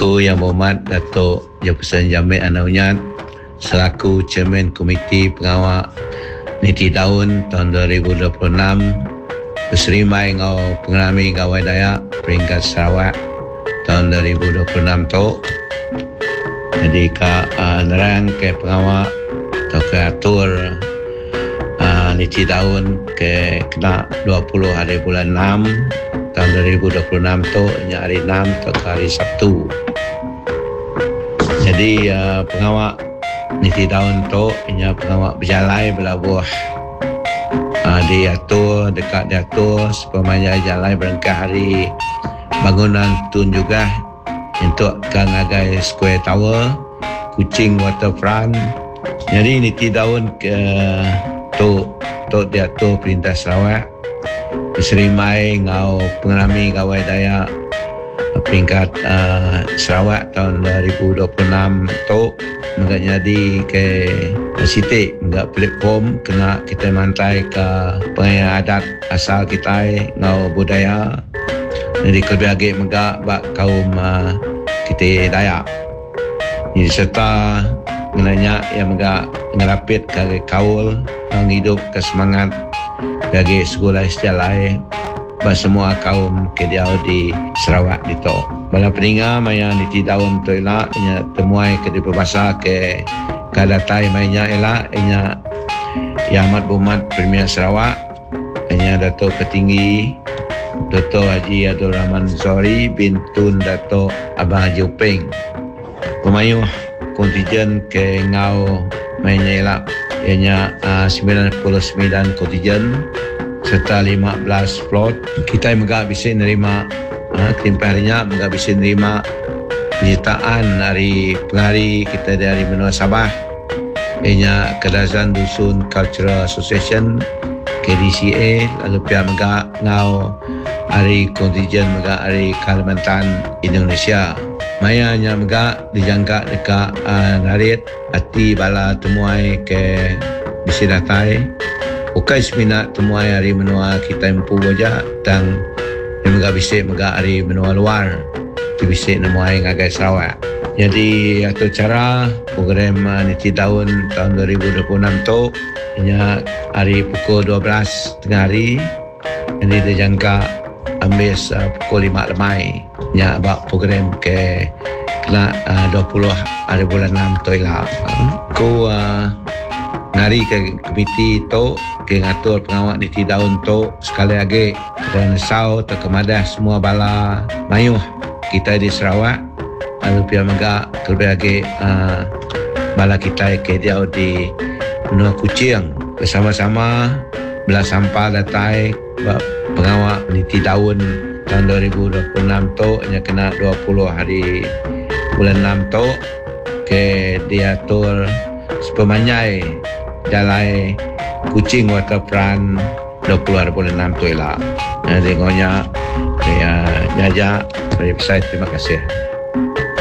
Aku Yang Berhormat Datuk Jefferson Jamil Anaunyat selaku Chairman Komiti Pengawal Niti Daun tahun 2026 berserimai ngau pengalami gawai Dayak peringkat Sarawak tahun 2026 tu. Jadi nerang ke pengawal atau ke atur Niti Daun ke kena 20 hari bulan 6 tahun 2026 tu, hari 6 atau hari Sabtu. Jadi pengawal Niti Daun tu pengawal berjalan berlabuh diatur, dekat diatur supaya jalan berangkat hari bangunan tun juga untuk Kangagai Square Tower, Kuching Waterfront. Jadi Niti Daun ke tu diatur Perintah Sarawak diserimai ngau pengalami gawai Dayak peringkat Sarawak tahun 2026 tu menggak jadi ke sitik menggak platform kena kita mantai ke pengayaan adat asal kita ngau budaya. Jadi kelebih menggak bak kaum kita Dayak. Jadi serta menanya yang menggak ngerapit ke kaul menghidup ke semangat bagi sekolah sejalai bagi semua kaum kediau di Sarawak di to. Bala peninga maya Niti Daun tu elak nya temuai ke di berbahasa ke kadatai mainnya elak nya Yang Amat Berhormat Premier Sarawak nya Datuk Petinggi Dr. Haji Abdul Rahman Zori bin Tun Datuk Abang Haji Upeng. Pemayuh kontijen ke ngau mainnya elak ianya 99 kontijen serta 15 float. Kita juga bisa nerima tempoh harinya juga bisa nerima penyertaan dari pengari kita dari benua Sabah ianya Kedazan Dusun Cultural Association KDCA, lalu pihak juga ngau hari kontijen juga hari Kalimantan Indonesia. Maya nya juga dijangka dekat narit hati bala temuai ke bisi datai bukan seminat temuai hari menua kita empu saja dan juga bisa juga hari menua luar di bisa nemuai ngagai Sarawak. Jadi atau cara program Niti Daun tahun 2026 tu nya hari pukul 12 tengah hari. Jadi dijangka ambil pukul 5 lemai nya bak program ke kena 20 hari bulan 6 tu elak. Ku ngari ke komiti tu ke ngatur pengawal Niti Daun tu sekali lagi dan sau terkemadah semua bala mayuh kita di Sarawak lalu pihak megak terlebih lagi bala kita ke dia di benua Kuching bersama-sama belah sampah datai pengawal Niti Daun tahun 2026 tu nya kena 20 hari bulan 6 tu ke diatur sepemanyai jalai Kuching Waterfront 20 hari bulan 6 tu elak. Tengoknya saya jajak dari website. Terima kasih.